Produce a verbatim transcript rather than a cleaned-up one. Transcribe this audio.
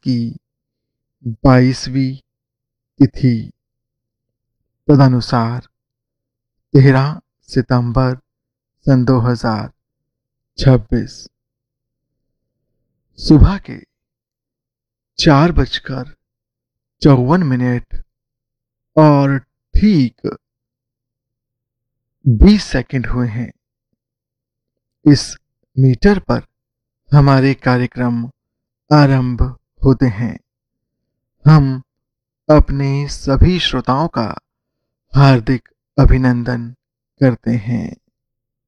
की बाईसवीं तिथि तदनुसार तेरह सितंबर सन दो हजार छब्बीस सुबह के चार बजकर चौवन मिनट और ठीक बीस सेकंड हुए हैं। इस मीटर पर हमारे कार्यक्रम आरंभ होते हैं। हम अपने सभी श्रोताओं का हार्दिक अभिनंदन करते हैं।